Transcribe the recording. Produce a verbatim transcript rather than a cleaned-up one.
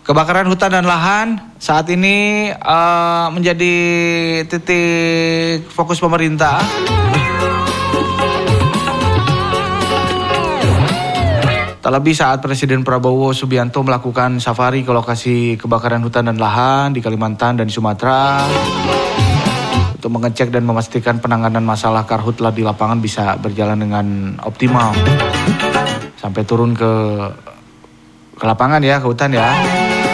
Kebakaran hutan dan lahan saat ini uh, menjadi titik fokus pemerintah. Terlebih saat Presiden Prabowo Subianto melakukan safari ke lokasi kebakaran hutan dan lahan di Kalimantan dan Sumatera untuk mengecek dan memastikan penanganan masalah karhutla di lapangan bisa berjalan dengan optimal sampai turun ke ke lapangan ya, ke hutan ya.